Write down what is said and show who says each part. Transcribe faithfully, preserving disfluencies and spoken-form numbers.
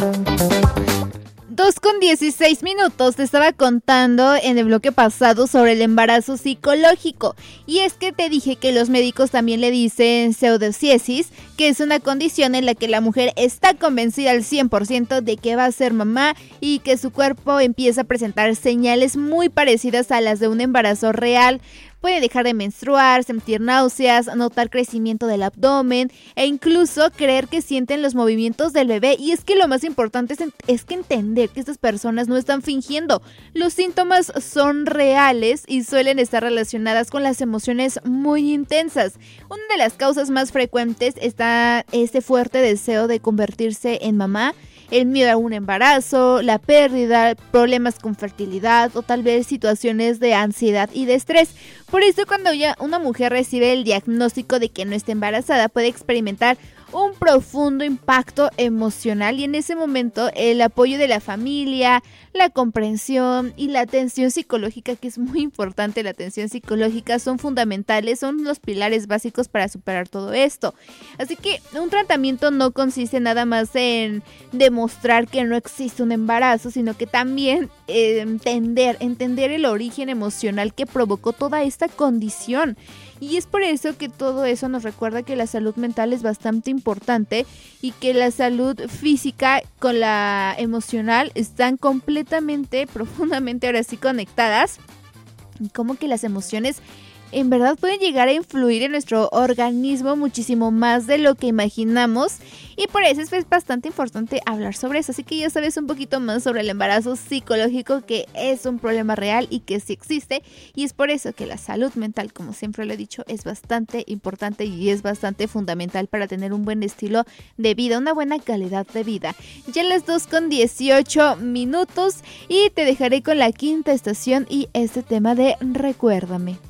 Speaker 1: Dos con dieciséis minutos, te estaba contando en el bloque pasado sobre el embarazo psicológico. Y es que te dije que los médicos también le dicen pseudociesis, que es una condición en la que la mujer está convencida al cien por ciento de que va a ser mamá y que su cuerpo empieza a presentar señales muy parecidas a las de un embarazo real. Puede dejar de menstruar, sentir náuseas, notar crecimiento del abdomen e incluso creer que sienten los movimientos del bebé. Y es que lo más importante es, es que entender que estas personas no están fingiendo. Los síntomas son reales y suelen estar relacionadas con las emociones muy intensas. Una de las causas más frecuentes está ese fuerte deseo de convertirse en mamá, el miedo a un embarazo, la pérdida, problemas con fertilidad o tal vez situaciones de ansiedad y de estrés. Por eso cuando ya una mujer recibe el diagnóstico de que no está embarazada puede experimentar un profundo impacto emocional y en ese momento el apoyo de la familia, la comprensión y la atención psicológica, que es muy importante, la atención psicológica, son fundamentales, son los pilares básicos para superar todo esto. Así que un tratamiento no consiste nada más en demostrar que no existe un embarazo, sino que también eh, entender, entender el origen emocional que provocó toda esta condición. Y es por eso que todo eso nos recuerda que la salud mental es bastante importante y que la salud física con la emocional están completamente, profundamente ahora sí conectadas. Y como que las emociones en verdad pueden llegar a influir en nuestro organismo muchísimo más de lo que imaginamos y por eso es bastante importante hablar sobre eso. Así que ya sabes un poquito más sobre el embarazo psicológico, que es un problema real y que sí existe, y es por eso que la salud mental, como siempre lo he dicho, es bastante importante y es bastante fundamental para tener un buen estilo de vida, una buena calidad de vida. Ya las dos con dieciocho minutos y te dejaré con la quinta estación y este tema de Recuérdame.